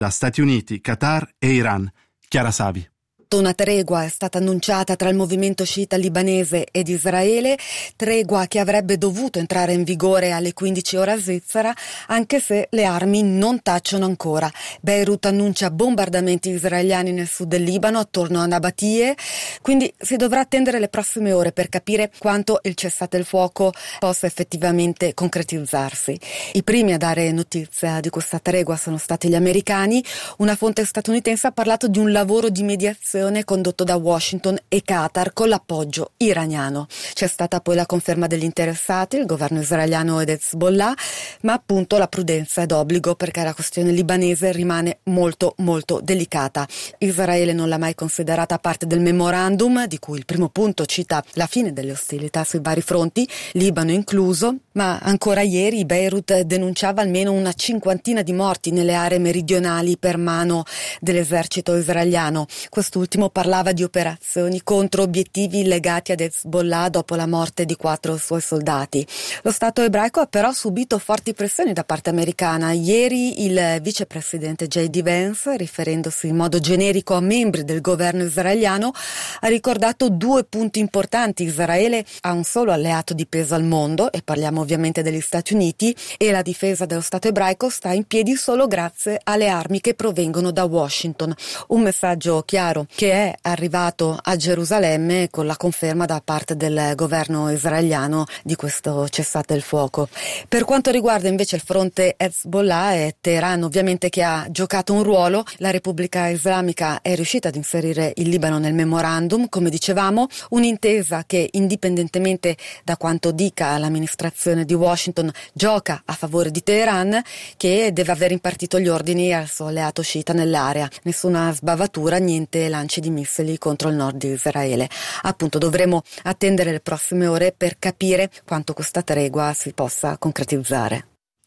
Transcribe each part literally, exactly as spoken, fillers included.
da Stati Uniti, Qatar e Iran. Chiara Savi. Una tregua è stata annunciata tra il movimento sciita libanese ed Israele, tregua che avrebbe dovuto entrare in vigore alle quindici ora svizzera, anche se le armi non tacciono ancora. Beirut annuncia bombardamenti israeliani nel sud del Libano, attorno a Nabatie, quindi si dovrà attendere le prossime ore per capire quanto il cessate il fuoco possa effettivamente concretizzarsi. I primi a dare notizia di questa tregua sono stati gli americani. Una fonte statunitense ha parlato di un lavoro di mediazione condotto da Washington e Qatar con l'appoggio iraniano. C'è stata poi la conferma degli interessati, il governo israeliano ed Hezbollah, ma appunto la prudenza è d'obbligo perché la questione libanese rimane molto molto delicata. Israele non l'ha mai considerata parte del memorandum, di cui il primo punto cita la fine delle ostilità sui vari fronti, Libano incluso, ma ancora ieri Beirut denunciava almeno una cinquantina di morti nelle aree meridionali per mano dell'esercito israeliano. Quest'ultimo parlava di operazioni contro obiettivi legati ad Hezbollah dopo la morte di quattro suoi soldati. Lo Stato ebraico ha però subito forti pressioni da parte americana. Ieri il vicepresidente J D Vance, riferendosi in modo generico a membri del governo israeliano, ha ricordato due punti importanti. Israele ha un solo alleato di peso al mondo, e parliamo ovviamente degli Stati Uniti, e la difesa dello Stato ebraico sta in piedi solo grazie alle armi che provengono da Washington. Un messaggio chiaro che è arrivato a Gerusalemme con la conferma da parte del governo israeliano di questo cessate il fuoco. Per quanto riguarda invece il fronte Hezbollah, è Teheran ovviamente che ha giocato un ruolo. La Repubblica Islamica è riuscita ad inserire il Libano nel memorandum, come dicevamo, un'intesa che indipendentemente da quanto dica l'amministrazione di Washington gioca a favore di Teheran, che deve aver impartito gli ordini al suo alleato sciita nell'area. Nessuna sbavatura, niente lanci di missili contro il nord di Israele. Appunto dovremo attendere le prossime ore per capire quanto questa tregua si possa concretizzare.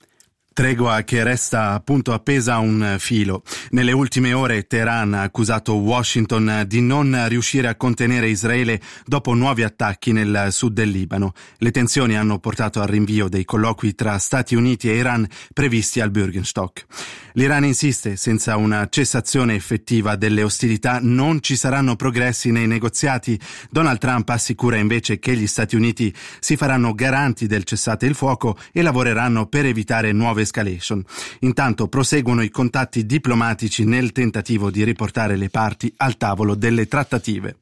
Tregua che resta appunto appesa a un filo. Nelle ultime ore Teheran ha accusato Washington di non riuscire a contenere Israele dopo nuovi attacchi nel sud del Libano. Le tensioni hanno portato al rinvio dei colloqui tra Stati Uniti e Iran previsti al Bürgenstock. L'Iran insiste: senza una cessazione effettiva delle ostilità non ci saranno progressi nei negoziati. Donald Trump assicura invece che gli Stati Uniti si faranno garanti del cessate il fuoco e lavoreranno per evitare nuove escalation. Intanto proseguono i contatti diplomatici nel tentativo di riportare le parti al tavolo delle trattative.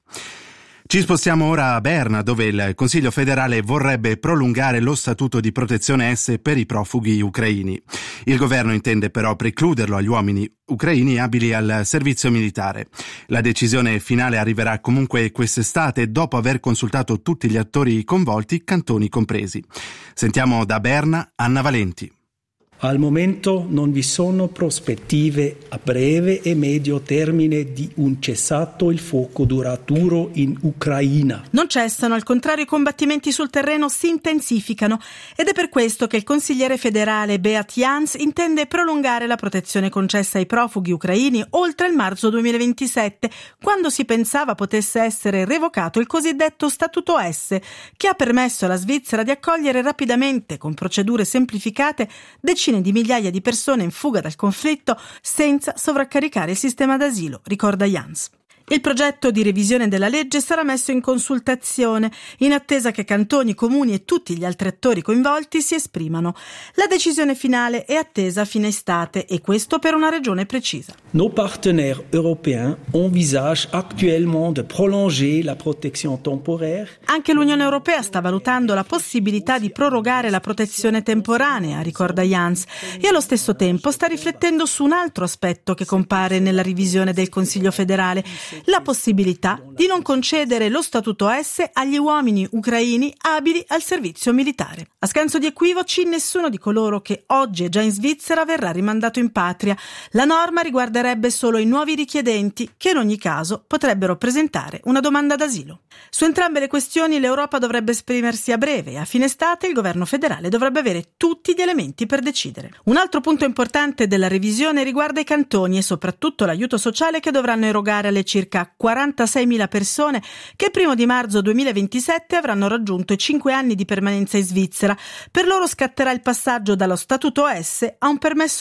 Ci spostiamo ora a Berna, dove il Consiglio federale vorrebbe prolungare lo statuto di protezione S per i profughi ucraini. Il governo intende però precluderlo agli uomini ucraini abili al servizio militare. La decisione finale arriverà comunque quest'estate, dopo aver consultato tutti gli attori coinvolti, cantoni compresi. Sentiamo da Berna Anna Valenti. Al momento non vi sono prospettive a breve e medio termine di un cessato il fuoco duraturo in Ucraina. Non cessano, al contrario i combattimenti sul terreno si intensificano, ed è per questo che il consigliere federale Beat Jans intende prolungare la protezione concessa ai profughi ucraini oltre il marzo duemilaventisette, quando si pensava potesse essere revocato il cosiddetto Statuto S, che ha permesso alla Svizzera di accogliere rapidamente, con procedure semplificate, decine di migliaia di persone in fuga dal conflitto senza sovraccaricare il sistema d'asilo, ricorda Jans. Il progetto di revisione della legge sarà messo in consultazione, in attesa che cantoni, comuni e tutti gli altri attori coinvolti si esprimano. La decisione finale è attesa a fine estate, e questo per una ragione precisa. Nos partenaires européens envisagent actuellement de prolonger la protection temporaire. Anche l'Unione Europea sta valutando la possibilità di prorogare la protezione temporanea, ricorda Jans, e allo stesso tempo sta riflettendo su un altro aspetto che compare nella revisione del Consiglio federale: la possibilità di non concedere lo Statuto S agli uomini ucraini abili al servizio militare. A scanso di equivoci, nessuno di coloro che oggi è già in Svizzera verrà rimandato in patria. La norma riguarderebbe solo i nuovi richiedenti, che in ogni caso potrebbero presentare una domanda d'asilo. Su entrambe le questioni l'Europa dovrebbe esprimersi a breve, e a fine estate il governo federale dovrebbe avere tutti gli elementi per decidere. Un altro punto importante della revisione riguarda i cantoni e soprattutto l'aiuto sociale che dovranno erogare alle circa quarantaseimila persone che il primo di marzo duemilaventisette avranno raggiunto i cinque anni di permanenza in Svizzera. Per loro scatterà il passaggio dallo Statuto S a un permesso B.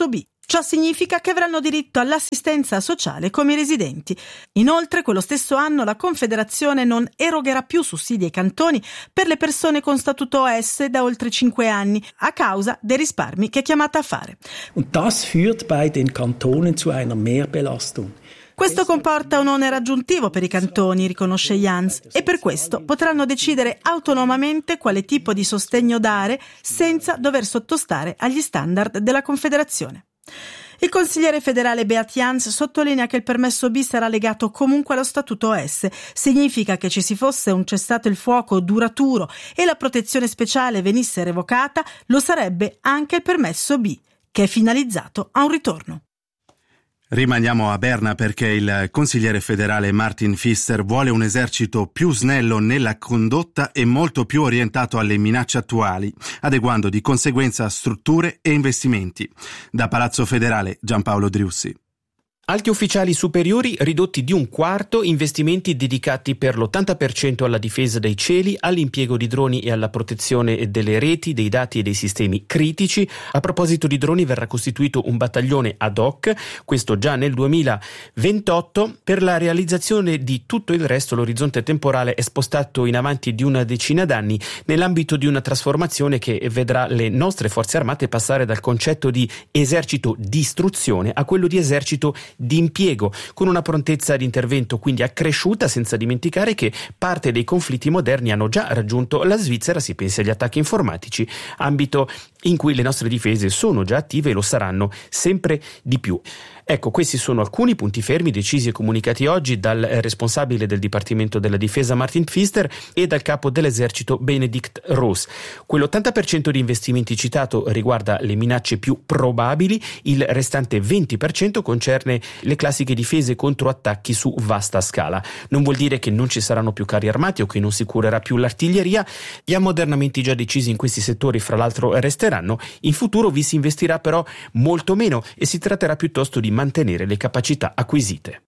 Ciò significa che avranno diritto all'assistenza sociale come i residenti. Inoltre, quello stesso anno la Confederazione non erogherà più sussidi ai cantoni per le persone con statuto O S da oltre cinque anni a causa dei risparmi che è chiamata a fare. Und das führt bei den Kantonen zu einer Mehrbelastung. Questo comporta un onere aggiuntivo per i cantoni, riconosce Jans, e per questo potranno decidere autonomamente quale tipo di sostegno dare senza dover sottostare agli standard della Confederazione. Il consigliere federale Beat Jans sottolinea che il permesso B sarà legato comunque allo statuto O S. Significa che ci si fosse un cessato il fuoco duraturo e la protezione speciale venisse revocata, lo sarebbe anche il permesso B, che è finalizzato a un ritorno. Rimaniamo a Berna perché il consigliere federale Martin Pfister vuole un esercito più snello nella condotta e molto più orientato alle minacce attuali, adeguando di conseguenza strutture e investimenti. Da Palazzo Federale, Giampaolo Driussi. Alti ufficiali superiori ridotti di un quarto, investimenti dedicati per l'ottanta per cento alla difesa dei cieli, all'impiego di droni e alla protezione delle reti, dei dati e dei sistemi critici. A proposito di droni verrà costituito un battaglione ad hoc, questo già nel duemilaventotto. Per la realizzazione di tutto il resto l'orizzonte temporale è spostato in avanti di una decina d'anni nell'ambito di una trasformazione che vedrà le nostre forze armate passare dal concetto di esercito di istruzione a quello di esercito di impiego, con una prontezza di intervento quindi accresciuta, senza dimenticare che parte dei conflitti moderni hanno già raggiunto la Svizzera. Si pensi agli attacchi informatici, ambito in cui le nostre difese sono già attive e lo saranno sempre di più. Ecco, questi sono alcuni punti fermi decisi e comunicati oggi dal responsabile del Dipartimento della Difesa Martin Pfister e dal capo dell'esercito Benedikt Roos. Quell'ottanta per cento di investimenti citato riguarda le minacce più probabili, il restante venti per cento concerne le classiche difese contro attacchi su vasta scala. Non vuol dire che non ci saranno più carri armati o che non si curerà più l'artiglieria. Gli ammodernamenti già decisi in questi settori fra l'altro resteranno. In futuro vi si investirà però molto meno e si tratterà piuttosto di mantenere le capacità acquisite.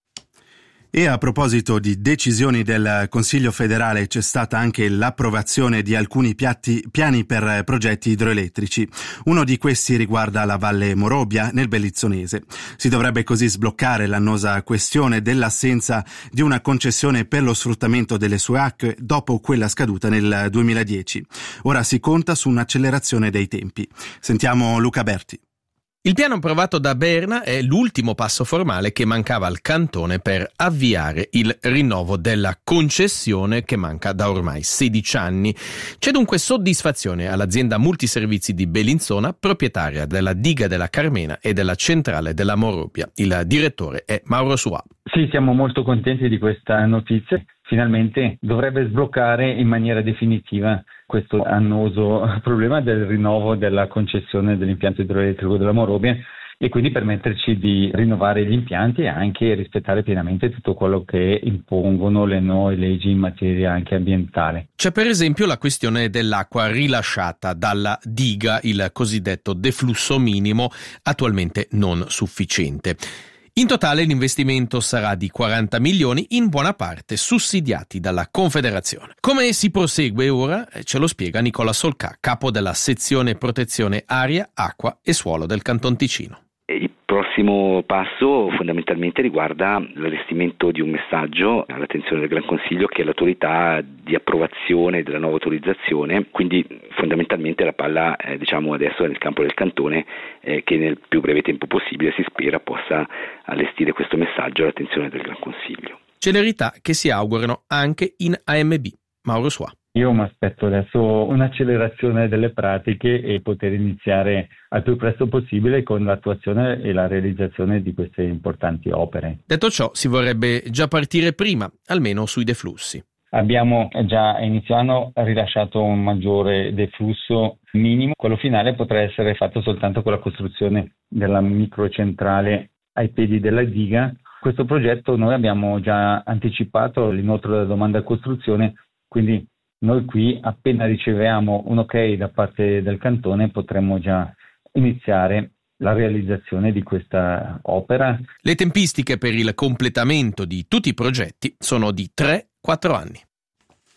E a proposito di decisioni del Consiglio federale, c'è stata anche l'approvazione di alcuni piatti, piani per progetti idroelettrici. Uno di questi riguarda la Valle Morobia nel Bellizzonese. Si dovrebbe così sbloccare l'annosa questione dell'assenza di una concessione per lo sfruttamento delle sue acque dopo quella scaduta nel duemiladieci. Ora si conta su un'accelerazione dei tempi. Sentiamo Luca Berti. Il piano approvato da Berna è l'ultimo passo formale che mancava al cantone per avviare il rinnovo della concessione che manca da ormai sedici anni. C'è dunque soddisfazione all'azienda multiservizi di Bellinzona, proprietaria della diga della Carmena e della centrale della Morobia. Il direttore è Mauro Sua. Sì, siamo molto contenti di questa notizia. Finalmente dovrebbe sbloccare in maniera definitiva questo annoso problema del rinnovo della concessione dell'impianto idroelettrico della Morobia e quindi permetterci di rinnovare gli impianti e anche rispettare pienamente tutto quello che impongono le nuove leggi in materia anche ambientale. C'è per esempio la questione dell'acqua rilasciata dalla diga, il cosiddetto deflusso minimo, attualmente non sufficiente. In totale l'investimento sarà di quaranta milioni, in buona parte sussidiati dalla Confederazione. Come si prosegue ora? Ce lo spiega Nicola Solcà, capo della sezione protezione aria, acqua e suolo del Canton Ticino. Il prossimo passo fondamentalmente riguarda l'allestimento di un messaggio all'attenzione del Gran Consiglio, che è l'autorità di approvazione della nuova autorizzazione, quindi fondamentalmente la palla eh, diciamo adesso è nel campo del Cantone eh, che nel più breve tempo possibile si spera possa allestire questo messaggio all'attenzione del Gran Consiglio. Celerità che si augurano anche in A M B. Mauro Sua. Io mi aspetto adesso un'accelerazione delle pratiche e poter iniziare al più presto possibile con l'attuazione e la realizzazione di queste importanti opere. Detto ciò, si vorrebbe già partire prima, almeno sui deflussi. Abbiamo già a inizio anno rilasciato un maggiore deflusso minimo. Quello finale potrà essere fatto soltanto con la costruzione della microcentrale ai piedi della diga. Questo progetto noi abbiamo già anticipato l'inoltro della domanda a costruzione, quindi noi qui appena riceviamo un ok da parte del Cantone potremmo già iniziare la realizzazione di questa opera. Le tempistiche per il completamento di tutti i progetti sono di tre quattro anni.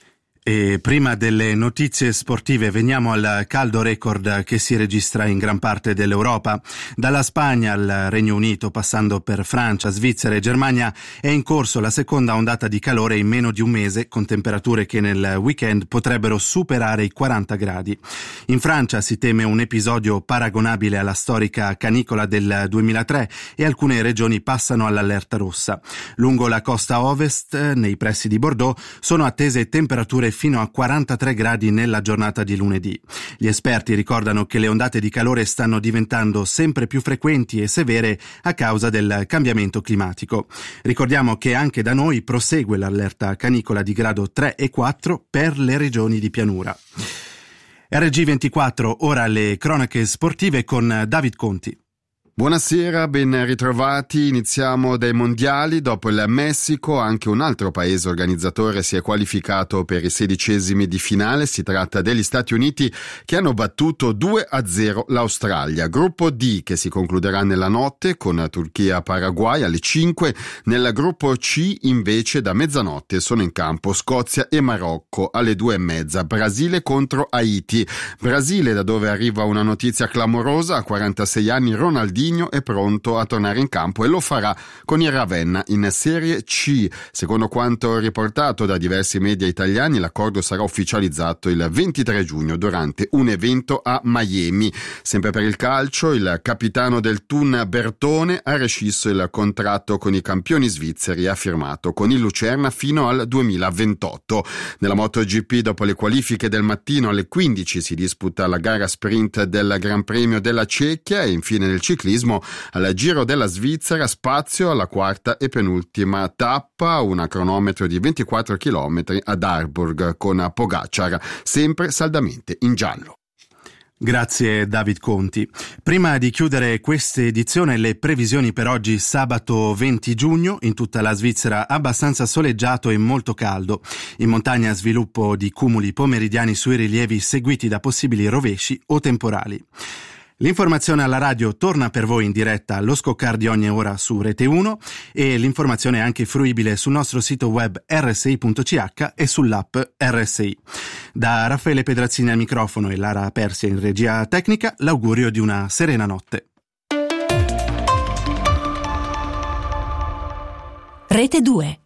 E prima delle notizie sportive veniamo al caldo record che si registra in gran parte dell'Europa. Dalla Spagna al Regno Unito, passando per Francia, Svizzera e Germania, è in corso la seconda ondata di calore in meno di un mese, con temperature che nel weekend potrebbero superare i quaranta gradi. In Francia si teme un episodio paragonabile alla storica canicola del duemilatré e alcune regioni passano all'allerta rossa. Lungo la costa ovest, nei pressi di Bordeaux, sono attese temperature fino a quarantatré gradi nella giornata di lunedì. Gli esperti ricordano che le ondate di calore stanno diventando sempre più frequenti e severe a causa del cambiamento climatico. Ricordiamo che anche da noi prosegue l'allerta canicola di grado tre e quattro per le regioni di pianura. R G ventiquattro, ora le cronache sportive con David Conti. Buonasera, ben ritrovati. Iniziamo dai mondiali. Dopo il Messico, anche un altro paese organizzatore si è qualificato per i sedicesimi di finale. Si tratta degli Stati Uniti, che hanno battuto due a zero l'Australia. Gruppo D, che si concluderà nella notte con Turchia-Paraguay alle cinque. Nel gruppo C, invece, da mezzanotte sono in campo Scozia e Marocco alle due e mezza. Brasile contro Haiti. Brasile, da dove arriva una notizia clamorosa: a quarantasei anni Ronaldinho è pronto a tornare in campo e lo farà con il Ravenna in Serie C. Secondo quanto riportato da diversi media italiani, l'accordo sarà ufficializzato il ventitré giugno durante un evento a Miami. Sempre per il calcio, il capitano del Thun Bertone ha rescisso il contratto con i campioni svizzeri e ha firmato con il Lucerna fino al duemilaventotto. Nella MotoGP, dopo le qualifiche del mattino, alle quindici si disputa la gara sprint del Gran Premio della Cecchia e infine nel ciclismo al Giro della Svizzera spazio alla quarta e penultima tappa, una cronometro di ventiquattro chilometri ad Harburg con Pogacar sempre saldamente in giallo. Grazie David Conti. Prima di chiudere questa edizione, le previsioni per oggi: sabato venti giugno, in tutta la Svizzera abbastanza soleggiato e molto caldo. In montagna sviluppo di cumuli pomeridiani sui rilievi seguiti da possibili rovesci o temporali. L'informazione alla radio torna per voi in diretta allo scoccare di ogni ora su Rete uno e l'informazione è anche fruibile sul nostro sito web erre esse i punto c h e sull'app R S I. Da Raffaele Pedrazzini al microfono e Lara Persia in regia tecnica, l'augurio di una serena notte. Rete due.